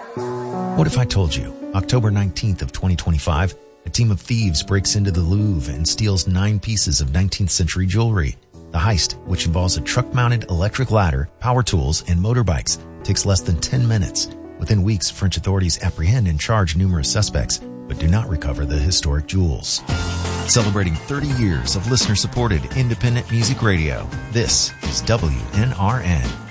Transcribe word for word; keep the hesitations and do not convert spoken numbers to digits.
What if I told you, October nineteenth of twenty twenty-five, a team of thieves breaks into the Louvre and steals nine pieces of nineteenth century jewelry. The heist, which involves a truck-mounted electric ladder, power tools, and motorbikes, takes less than ten minutes. Within weeks, French authorities apprehend and charge numerous suspects, but do not recover the historic jewels. Celebrating thirty years of listener-supported independent music radio, this is W N R N.